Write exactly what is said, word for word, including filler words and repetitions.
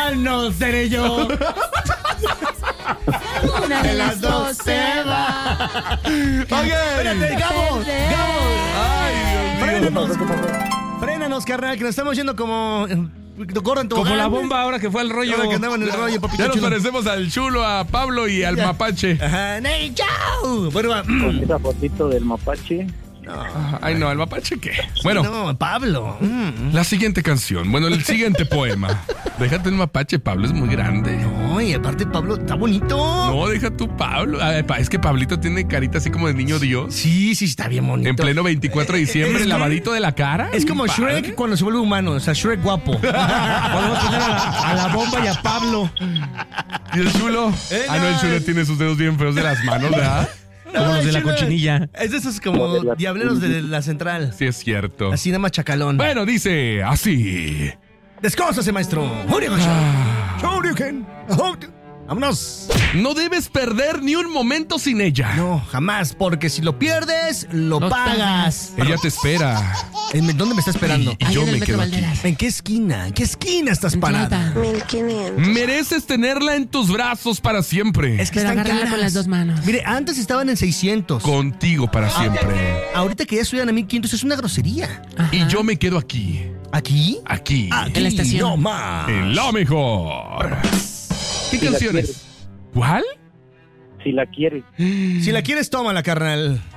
Ya no seré yo. Una de las dos se va. Ok. Espérate, Gabo. Gabo. Ay, Dios mío. Frénanos. Frénanos, carnal, que nos estamos yendo como... Corran todo. Como la bomba ahora que fue al rollo. Ahora que andaba en el rollo, papito Ya nos chulo. parecemos al chulo, a Pablo y al Ya. mapache. Ajá, ¡Ney, chao! Bueno, va. Con esa fotito del mapache. Ah, Ay, no, ¿el mapache qué? Bueno, No, Pablo. Mm. la siguiente canción. Bueno, el siguiente poema. Déjate el mapache, Pablo es muy grande. No, y aparte Pablo está bonito. No, deja tú, Pablo. Ay, pa- es que Pablito tiene carita así como de niño Dios. Sí, sí, está bien bonito. En pleno veinticuatro de diciembre, Es- lavadito de la cara. Es como Padre. Shrek cuando se vuelve humano, o sea, Shrek guapo. Podemos poner a la, a la bomba y a Pablo. ¿Y el chulo? Eh, Ah, no, el no. chulo tiene sus dedos bien feos de las manos, ¿verdad? Como los de la chulo. cochinilla. Es de esos como diableros de la central. Sí, es cierto. Así nada más chacalón. Bueno, dice así. Descósase, maestro. Hurrican. Ah. Hurrican. Vámonos. No debes perder ni un momento sin ella. No, jamás, porque si lo pierdes, lo Lo pagas. Ella te espera. ¿En dónde me está esperando? Y, y yo Ahí en el me Metro quedo aquí. Valderas. ¿En qué esquina? ¿En qué esquina estás parada? mil quinientos. Mereces tenerla en tus brazos para siempre. Es que Pero están agárrala caras. con las dos manos. Mire, antes estaban en seiscientos. Contigo para siempre. Ahorita que ya subían a mil quinientos es una grosería. Ajá. Y yo me quedo aquí. ¿Aquí? Aquí. Aquí En la estación. no más. En lo mejor. ¿Qué Si la canciones? quieres. ¿Cuál? Si la quieres. Si la quieres, tómala, carnal.